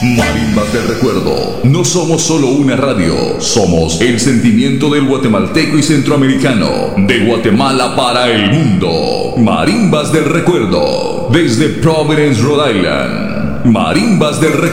Marimbas del Recuerdo. No somos solo una radio, somos el sentimiento del guatemalteco y centroamericano, de Guatemala para el mundo. Marimbas del Recuerdo, desde Providence, Rhode Island. Marimbas del Recuerdo.